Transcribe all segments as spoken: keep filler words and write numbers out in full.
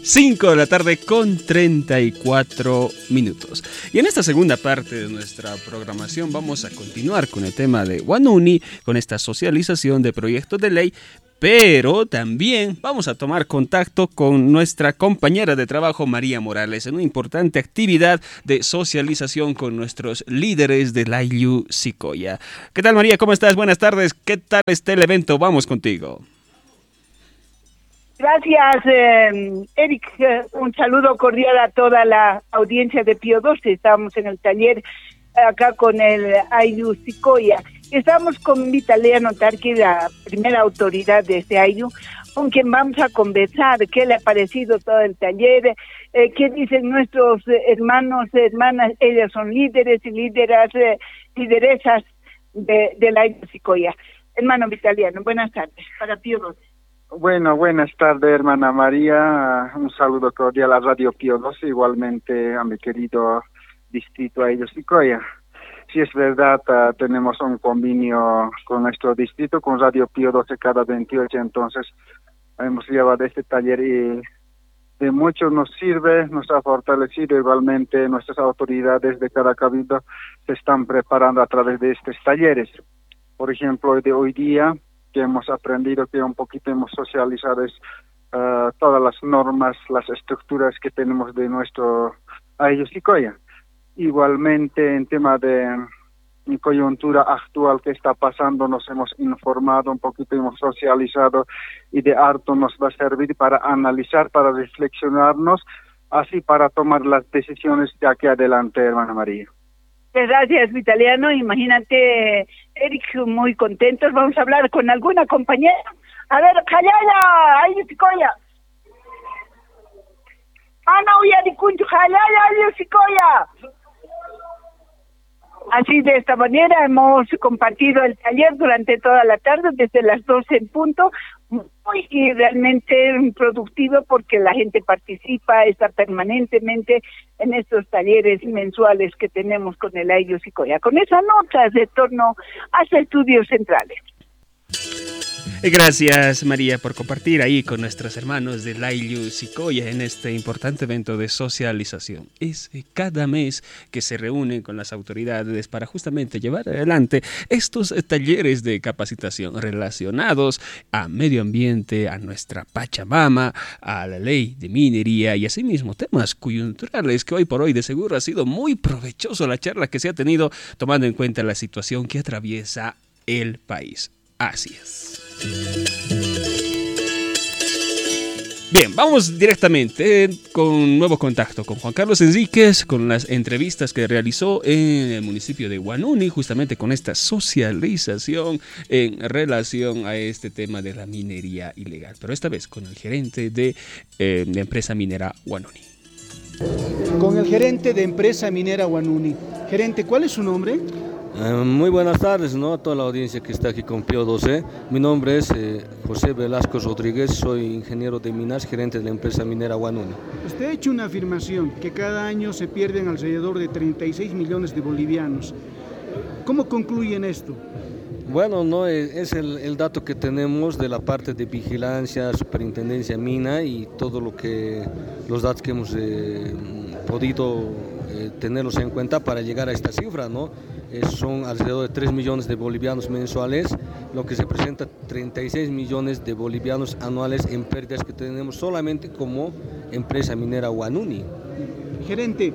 cinco de la tarde con treinta y cuatro minutos. Y en esta segunda parte de nuestra programación vamos a continuar con el tema de Huanuni, con esta socialización de proyectos de ley, pero también vamos a tomar contacto con nuestra compañera de trabajo María Morales en una importante actividad de socialización con nuestros líderes del Ayllu Sicoya. ¿Qué tal, María? ¿Cómo estás? Buenas tardes. ¿Qué tal está el evento? Vamos contigo. Gracias, eh, Eric. Un saludo cordial a toda la audiencia de Pío doce. Estamos en el taller acá con el Ayllu Sicoya. Estamos con Vitaliano Tarqui, la primera autoridad de este Ayllu, con quien vamos a conversar qué le ha parecido todo el taller, eh, qué dicen nuestros hermanos, hermanas. Ellas son líderes y líderas, eh, lideresas de, del Ayllu Sicoya. Hermano Vitaliano, buenas tardes para Pío doce. Bueno, buenas tardes, hermana María. Un saludo cordial a Radio Pío doce, igualmente a mi querido distrito Ayllu Sicoya. Sí, es verdad, uh, tenemos un convenio con nuestro distrito, con Radio Pío doce cada veintiocho, entonces hemos llevado este taller y de mucho nos sirve, nos ha fortalecido. Igualmente nuestras autoridades de cada cabildo se están preparando a través de estos talleres. Por ejemplo, de hoy día, que hemos aprendido, que un poquito hemos socializado es, uh, todas las normas, las estructuras que tenemos de nuestro Ayllu Sicoya. Igualmente, en tema de coyuntura actual que está pasando, nos hemos informado un poquito, hemos socializado y de harto nos va a servir para analizar, para reflexionarnos, así para tomar las decisiones de aquí adelante, hermana María. Gracias, Vitaliano. Imagínate, Eric, muy contentos. Vamos a hablar con alguna compañera. A ver, Jalala, Ayllu Sicoya. Ana Uyaricuncho, Jalala, Ayllu Sicoya. Así, de esta manera hemos compartido el taller durante toda la tarde, desde las doce en punto, muy y realmente productivo porque la gente participa, está permanentemente en estos talleres mensuales que tenemos con el Ayllu Sicoya. Con esas notas de torno a estudios centrales. Gracias, María, por compartir ahí con nuestros hermanos del Ayllu Sicoya en este importante evento de socialización. Es cada mes que se reúnen con las autoridades para justamente llevar adelante estos talleres de capacitación relacionados a medio ambiente, a nuestra Pachamama, a la ley de minería y asimismo temas coyunturales que hoy por hoy de seguro ha sido muy provechoso la charla que se ha tenido tomando en cuenta la situación que atraviesa el país. Así es. Bien, vamos directamente con un nuevo contacto con Juan Carlos Enríquez, con las entrevistas que realizó en el municipio de Huanuni, justamente con esta socialización en relación a este tema de la minería ilegal, pero esta vez con el gerente de eh, la empresa minera Huanuni. Con el gerente de empresa minera Huanuni. Gerente, ¿cuál es su nombre? Uh, muy buenas tardes, ¿no? A toda la audiencia que está aquí con Pío doce. Mi nombre es eh, José Velasco Rodríguez, soy ingeniero de minas, gerente de la empresa minera Huanuni. Usted ha hecho una afirmación que cada año se pierden alrededor de treinta y seis millones de bolivianos. ¿Cómo concluyen esto? Bueno, no es el, el dato que tenemos de la parte de vigilancia, superintendencia mina y todo lo que los datos que hemos eh, podido eh, tenerlos en cuenta para llegar a esta cifra, ¿no? Eh, son alrededor de tres millones de bolivianos mensuales, lo que se presenta treinta y seis millones de bolivianos anuales en pérdidas que tenemos solamente como empresa minera Huanuni. Gerente,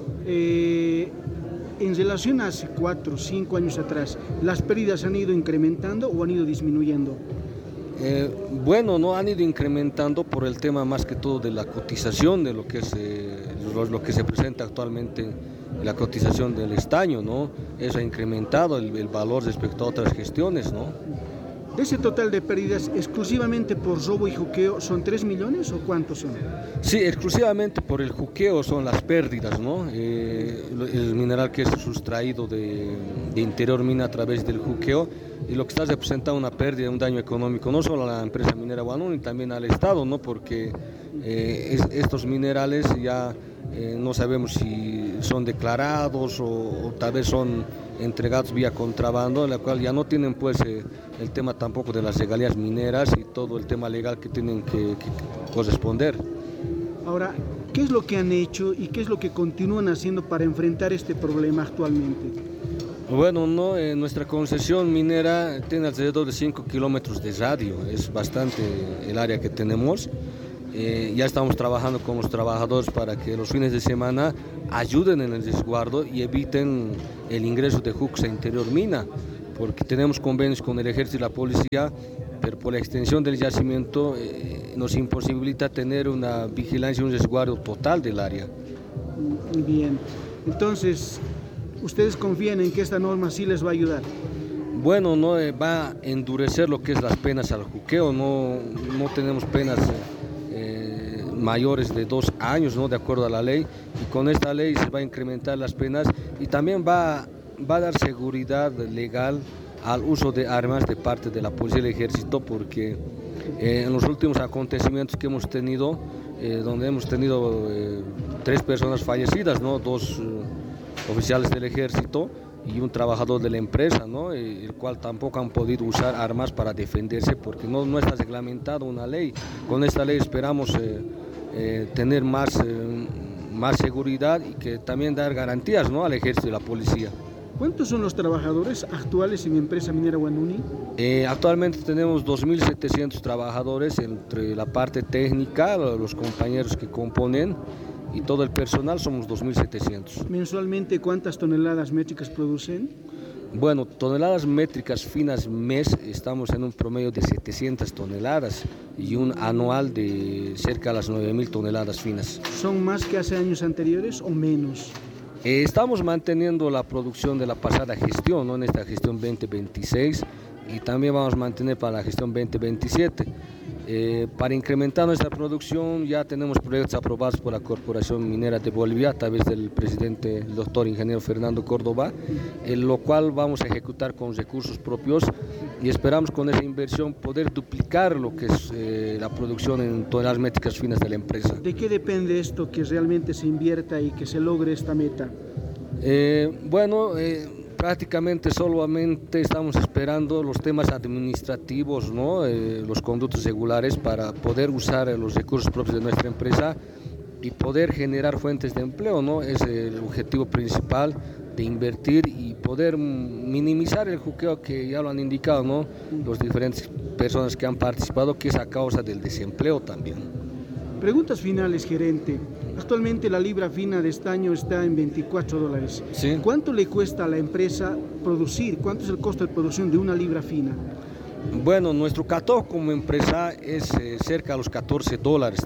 eh, en relación a hace cuatro o cinco años atrás, ¿las pérdidas han ido incrementando o han ido disminuyendo? Eh, bueno, no han ido incrementando por el tema más que todo de la cotización, de lo que se, lo, lo que se presenta actualmente, la cotización del estaño, ¿no? Eso ha incrementado el, el valor respecto a otras gestiones, ¿no? De ese total de pérdidas, exclusivamente por robo y juqueo, ¿son tres millones o cuántos son? Sí, exclusivamente por el juqueo son las pérdidas, ¿no? Eh, el mineral que es sustraído de, de interior mina a través del juqueo, y lo que está representando una pérdida, un daño económico, no solo a la empresa minera Huanuni, también al Estado, ¿no? Porque eh, es, estos minerales ya eh, no sabemos si son declarados o, o tal vez son entregados vía contrabando, en la cual ya no tienen pues eh, el tema tampoco de las regalías mineras y todo el tema legal que tienen que, que corresponder. Ahora, ¿qué es lo que han hecho y qué es lo que continúan haciendo para enfrentar este problema actualmente? Bueno, no, eh, nuestra concesión minera tiene alrededor de cinco kilómetros de radio, es bastante el área que tenemos. Eh, ya estamos trabajando con los trabajadores para que los fines de semana ayuden en el resguardo y eviten el ingreso de jucos a interior mina, porque tenemos convenios con el ejército y la policía, pero por la extensión del yacimiento eh, nos imposibilita tener una vigilancia y un resguardo total del área. Bien, entonces, ¿ustedes confían en que esta norma sí les va a ayudar? Bueno, no eh, va a endurecer lo que es las penas al juqueo, no, no tenemos penas eh, mayores de dos años, ¿no? De acuerdo a la ley, y con esta ley se va a incrementar las penas y también va, va a dar seguridad legal al uso de armas de parte de la policía y el ejército, porque eh, en los últimos acontecimientos que hemos tenido, eh, donde hemos tenido eh, tres personas fallecidas, ¿no? Dos eh, oficiales del ejército y un trabajador de la empresa, ¿no? El cual tampoco han podido usar armas para defenderse porque no, no está reglamentado una ley. Con esta ley esperamos eh, eh, tener más, eh, más seguridad y que también dar garantías, ¿no? Al ejército y la policía. ¿Cuántos son los trabajadores actuales en Empresa Minera Huanuni? Eh, actualmente tenemos dos mil setecientos trabajadores entre la parte técnica, los compañeros que componen y todo el personal somos dos mil setecientos. ¿Mensualmente cuántas toneladas métricas producen? Bueno, toneladas métricas finas mes estamos en un promedio de setecientas toneladas y un anual de cerca de las nueve mil toneladas finas. ¿Son más que hace años anteriores o menos? Eh, estamos manteniendo la producción de la pasada gestión, ¿no? En esta gestión veinte veintiséis, y también vamos a mantener para la gestión veinte veintisiete. Eh, para incrementar nuestra producción ya tenemos proyectos aprobados por la Corporación Minera de Bolivia a través del presidente, el doctor ingeniero Fernando Córdoba, en lo cual vamos a ejecutar con recursos propios y esperamos con esa inversión poder duplicar lo que es eh, la producción en toneladas métricas finas de la empresa. ¿De qué depende esto que realmente se invierta y que se logre esta meta? Eh, bueno, eh, prácticamente solamente estamos esperando los temas administrativos, ¿no? Eh, los conductos regulares para poder usar los recursos propios de nuestra empresa y poder generar fuentes de empleo, ¿no? Es el objetivo principal de invertir y poder minimizar el juqueo que ya lo han indicado, ¿no? Las diferentes personas que han participado, que es a causa del desempleo también. Preguntas finales, gerente. Actualmente la libra fina de estaño está en veinticuatro dólares. Sí. ¿Cuánto le cuesta a la empresa producir? ¿Cuánto es el costo de producción de una libra fina? Bueno, nuestro catálogo como empresa es eh, cerca de los catorce dólares,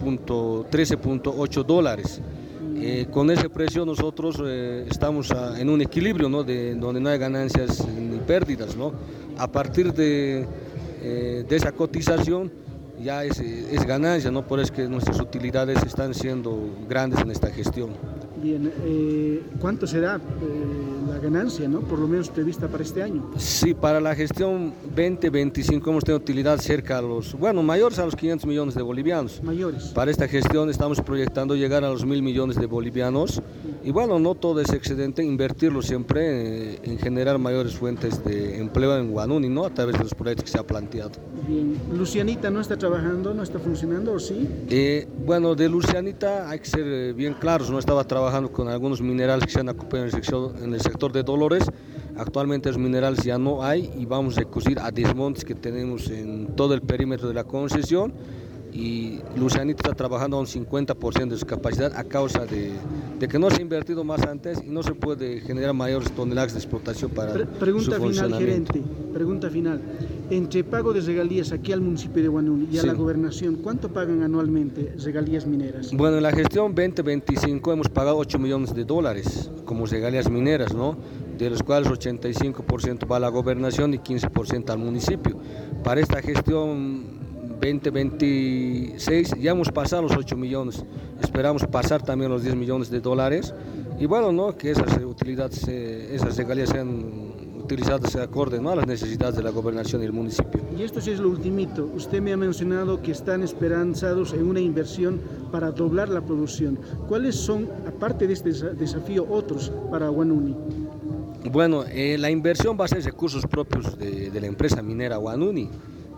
trece punto ocho dólares. Eh, con ese precio nosotros eh, estamos a, en un equilibrio, ¿no? De, donde no hay ganancias ni pérdidas, ¿no? A partir de, eh, de esa cotización ya es, es ganancia, ¿no? Por eso es que nuestras utilidades están siendo grandes en esta gestión. Bien, eh, ¿cuánto será eh, la ganancia, ¿no? Por lo menos prevista para este año? Sí, para la gestión veinte veinticinco hemos tenido utilidad cerca a los, bueno, mayores a los quinientos millones de bolivianos. Mayores. Para esta gestión estamos proyectando llegar a los mil millones de bolivianos y bueno, no todo ese excedente, invertirlo siempre en, en generar mayores fuentes de empleo en Huanuni, ¿no? A través de los proyectos que se ha planteado. Bien, ¿Lucianita no está trabajando, no está funcionando o sí? Eh, bueno, de Lucianita hay que ser eh, bien claros, no estaba trabajando con algunos minerales que se han ocupado en el sector, en el sector de Dolores. Actualmente los minerales ya no hay y vamos a recurrir a desmontes que tenemos en todo el perímetro de la concesión y Lucianita está trabajando a un cincuenta por ciento de su capacidad a causa de, de que no se ha invertido más antes y no se puede generar mayores toneladas de explotación para Pre pregunta su final, funcionamiento. gerente, pregunta final. Entre pago de regalías aquí al municipio de Huanuni y a Sí. la gobernación, ¿cuánto pagan anualmente regalías mineras? Bueno, en la gestión veinte veinticinco hemos pagado ocho millones de dólares como regalías mineras, ¿no? De los cuales ochenta y cinco por ciento va a la gobernación y quince por ciento al municipio. Para esta gestión veinte veintiséis ya hemos pasado los ocho millones, esperamos pasar también los diez millones de dólares y bueno, ¿no? Que esas utilidades, esas regalías sean utilizadas acorde, ¿no? A las necesidades de la gobernación y el municipio. Y esto sí es lo ultimito. Usted me ha mencionado que están esperanzados en una inversión para doblar la producción. ¿Cuáles son, aparte de este desafío, otros para Huanuni? Bueno, eh, la inversión va a ser recursos propios de, de la empresa minera Huanuni.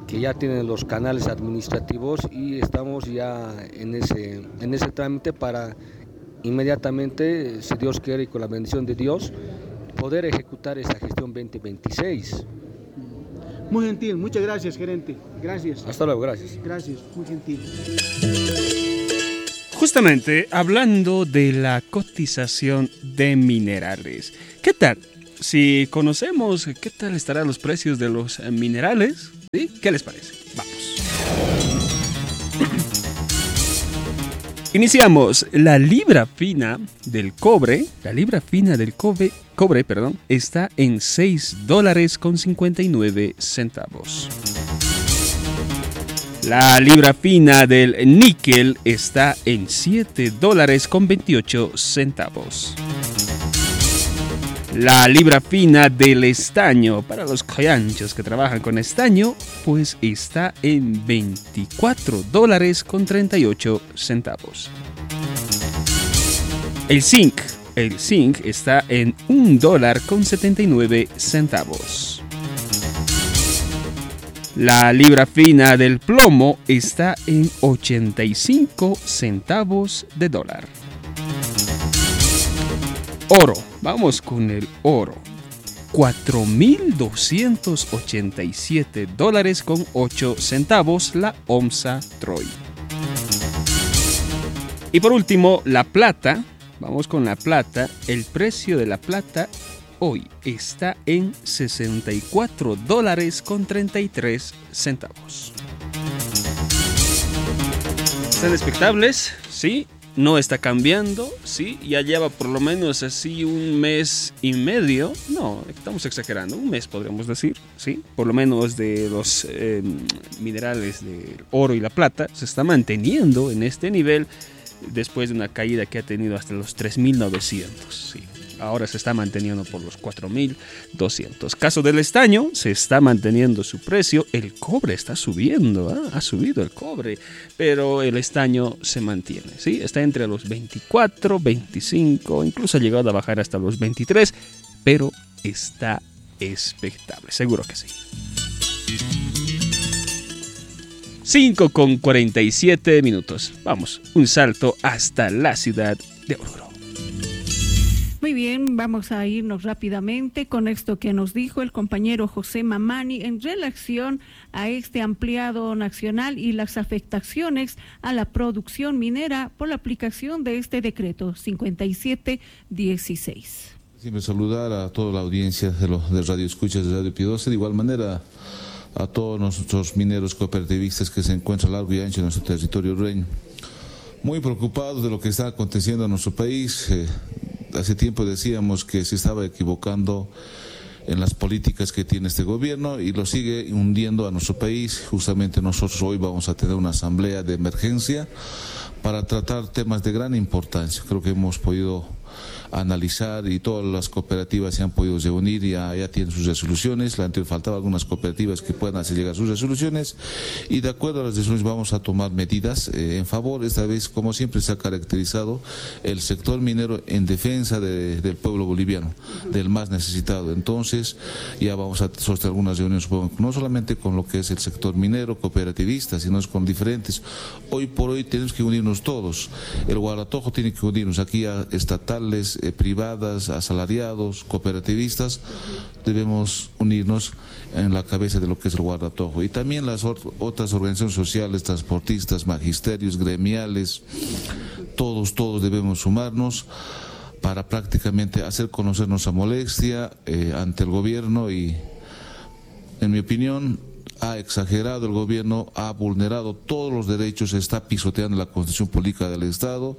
que ya tienen los canales administrativos y estamos ya en ese, en ese trámite para inmediatamente, si Dios quiere y con la bendición de Dios, poder ejecutar esta gestión veinte veintiséis. Muy gentil, muchas gracias, gerente. Gracias. Hasta luego, gracias. Gracias, muy gentil. Justamente hablando de la cotización de minerales. ¿Qué tal? Si conocemos qué tal estarán los precios de los minerales, ¿sí? ¿Qué les parece? Vamos. Iniciamos. La libra fina del cobre, la libra fina del cobre, cobre, perdón, está en seis dólares con cincuenta y nueve centavos. La libra fina del níquel está en siete dólares con veintiocho centavos. La libra fina del estaño, para los coyanchos que trabajan con estaño, pues está en veinticuatro dólares con treinta y ocho centavos. El zinc, el zinc está en un dólar con setenta y nueve centavos. La libra fina del plomo está en ochenta y cinco centavos de dólar. Oro, vamos con el oro. cuatro mil doscientos ochenta y siete dólares con ocho centavos la onza Troy. Y por último, la plata. Vamos con la plata. El precio de la plata hoy está en sesenta y cuatro dólares con treinta y tres centavos. ¿Están expectables? Sí. No está cambiando, sí, ya lleva por lo menos así un mes y medio, no, estamos exagerando, un mes podríamos decir, sí, por lo menos de los eh, minerales del oro y la plata se está manteniendo en este nivel después de una caída que ha tenido hasta los tres mil novecientos, sí. Ahora se está manteniendo por los cuatro mil doscientos. Caso del estaño, se está manteniendo su precio. El cobre está subiendo, ¿eh? Ha subido el cobre, pero el estaño se mantiene, ¿sí? Está entre los veinticuatro, veinticinco, incluso ha llegado a bajar hasta los veintitrés, pero está expectable, seguro que sí. cinco con cuarenta y siete minutos. Vamos, un salto hasta la ciudad de Oruro. Muy bien, vamos a irnos rápidamente con esto que nos dijo el compañero José Mamani en relación a este ampliado nacional y las afectaciones a la producción minera por la aplicación de este decreto cincuenta y siete dieciséis. Siempre saludar a toda la audiencia de, los, de Radio Escuchas de Radio Pío doce, de igual manera a todos nuestros mineros cooperativistas que se encuentran a largo y ancho en nuestro territorio hondureño. Muy preocupados de lo que está aconteciendo en nuestro país. Eh, Hace tiempo decíamos que se estaba equivocando en las políticas que tiene este gobierno y lo sigue hundiendo a nuestro país. Justamente nosotros hoy vamos a tener una asamblea de emergencia para tratar temas de gran importancia. Creo que hemos podido analizar y todas las cooperativas se han podido reunir y ya, ya tienen sus resoluciones. La anterior faltaba algunas cooperativas que puedan hacer llegar sus resoluciones y de acuerdo a las resoluciones vamos a tomar medidas eh, en favor, esta vez como siempre se ha caracterizado el sector minero en defensa de, del pueblo boliviano, del más necesitado. Entonces ya vamos a sostener algunas reuniones no solamente con lo que es el sector minero, cooperativista, sino con diferentes. Hoy por hoy tenemos que unirnos todos. El Guaratojo tiene que unirnos aquí a estatales, eh, privadas, asalariados, cooperativistas. Debemos unirnos en la cabeza de lo que es el Guaratojo. Y también las otras organizaciones sociales, transportistas, magisterios, gremiales, todos, todos debemos sumarnos para prácticamente hacer conocer nuestra molestia eh, ante el gobierno y, en mi opinión, ha exagerado el gobierno, ha vulnerado todos los derechos, está pisoteando la Constitución Política del Estado,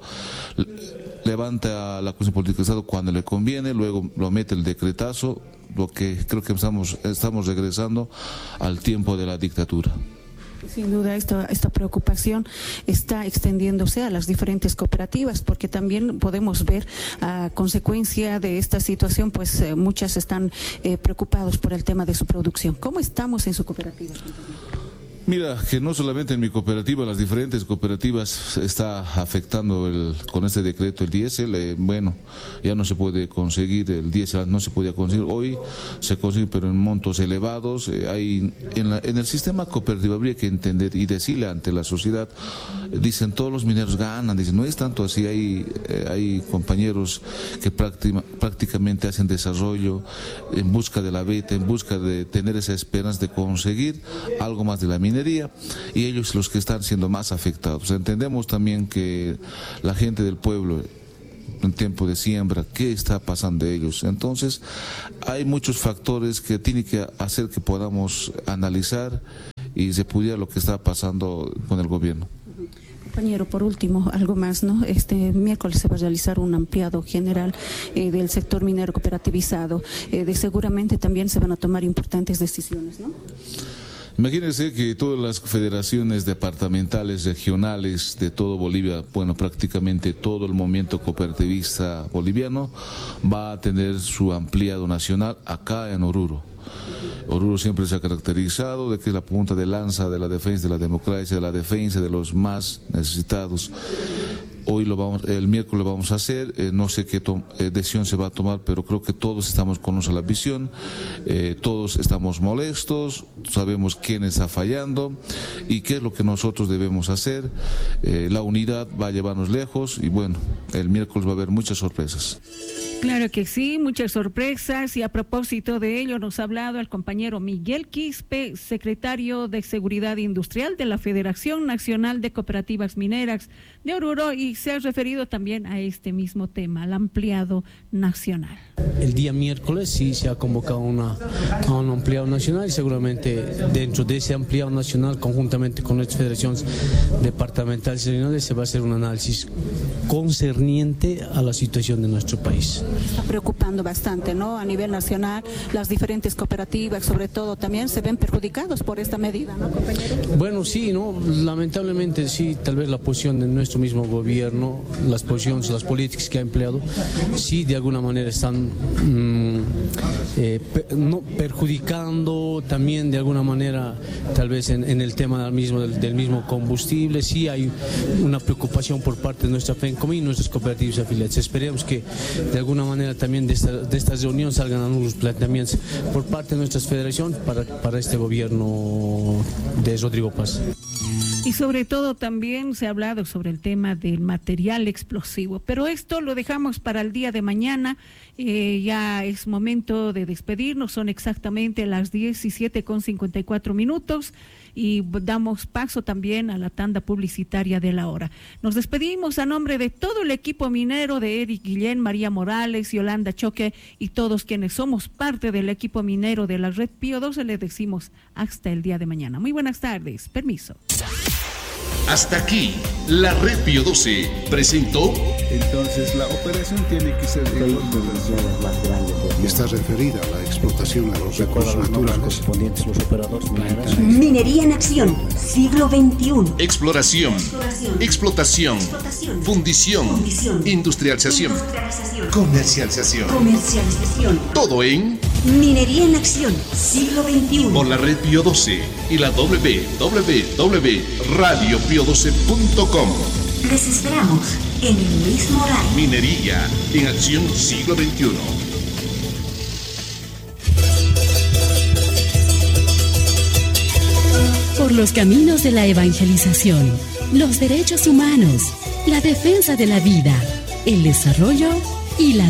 levanta la Constitución Política del Estado cuando le conviene, luego lo mete el decretazo, lo que creo que estamos, estamos regresando al tiempo de la dictadura. Sin duda esta, esta preocupación está extendiéndose a las diferentes cooperativas porque también podemos ver a consecuencia de esta situación pues eh, muchas están eh, preocupados por el tema de su producción. ¿Cómo estamos en su cooperativa? Mira, que no solamente en mi cooperativa, las diferentes cooperativas está afectando el, con este decreto el diésel. Eh, bueno, ya no se puede conseguir, el diésel no se podía conseguir. Hoy se consigue, pero en montos elevados. Eh, hay en, la, en el sistema cooperativo habría que entender y decirle ante la sociedad, eh, dicen todos los mineros ganan, dicen no es tanto así. Hay, eh, hay compañeros que práctima, prácticamente hacen desarrollo en busca de la beta, en busca de tener esa esperanza de conseguir algo más de la minería, y ellos los que están siendo más afectados. Entendemos también que la gente del pueblo en tiempo de siembra, ¿qué está pasando de ellos? Entonces hay muchos factores que tienen que hacer que podamos analizar y repudiar lo que está pasando con el gobierno. Compañero, por último, algo más, ¿no? Este miércoles se va a realizar un ampliado general eh, del sector minero cooperativizado. Eh, de seguramente también se van a tomar importantes decisiones, ¿no? Imagínense que todas las federaciones departamentales, regionales de todo Bolivia, bueno, prácticamente todo el movimiento cooperativista boliviano va a tener su ampliado nacional acá en Oruro. Oruro siempre se ha caracterizado de que es la punta de lanza de la defensa de la democracia, de la defensa de los más necesitados. Hoy lo vamos, el miércoles lo vamos a hacer, eh, no sé qué eh, decisión se va a tomar, pero creo que todos estamos con una sola visión, eh, todos estamos molestos, sabemos quién está fallando y qué es lo que nosotros debemos hacer. Eh, la unidad va a llevarnos lejos y bueno, el miércoles va a haber muchas sorpresas. Claro que sí, muchas sorpresas, y a propósito de ello nos ha hablado el compañero Miguel Quispe, secretario de Seguridad Industrial de la Federación Nacional de Cooperativas Mineras de Oruro, y se ha referido también a este mismo tema, al ampliado nacional. El día miércoles sí se ha convocado una, a un ampliado nacional, y seguramente dentro de ese ampliado nacional, conjuntamente con nuestras federaciones departamentales y regionales, se va a hacer un análisis concerniente a la situación de nuestro país. Está preocupando bastante, ¿no? A nivel nacional, las diferentes cooperativas, sobre todo, también se ven perjudicados por esta medida, ¿no, compañero? Bueno, sí, ¿no? Lamentablemente sí, tal vez la posición de nuestro mismo gobierno, las posiciones, las políticas que ha empleado, sí, de alguna manera están mmm, eh, per, no, perjudicando también de alguna manera, tal vez en, en el tema del mismo, del, del mismo combustible. Sí hay una preocupación por parte de nuestra FENCOM y nuestras cooperativas afiliadas. Esperemos que de alguna manera también de esta, de estas reuniones salgan algunos planteamientos por parte de nuestras federaciones para, para este gobierno de Rodrigo Paz. Y sobre todo también se ha hablado sobre el tema del material explosivo, pero esto lo dejamos para el día de mañana. Eh, ya es momento de despedirnos, son exactamente las diecisiete con cincuenta y cuatro minutos y damos paso también a la tanda publicitaria de la hora. Nos despedimos a nombre de todo el equipo minero, de Eric Guillén, María Morales, Yolanda Choque y todos quienes somos parte del equipo minero de la Red Pío doce. Le decimos hasta el día de mañana. Muy buenas tardes, permiso. Hasta aquí, la Red Pío doce presentó. Entonces la operación tiene que ser de está referida a la explotación de los recursos naturales. Minería en acción, siglo veintiuno. Exploración, Exploración. Explotación, Explotación. Fundición, Fundición. Industrialización, Industrialización. Comercialización. Comercialización. Todo en Minería en acción, siglo veintiuno. Por la Red Pío doce y la doble u doble u doble u punto radio pío doce punto com. Les esperamos en el mismo horario. Minería en acción, siglo veintiuno. Por los caminos de la evangelización, los derechos humanos, la defensa de la vida, el desarrollo y la